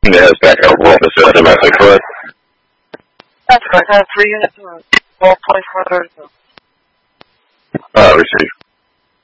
Yeah, it's back up roll the system, is that correct? That's correct. I have 3 units and 12.432. Receive.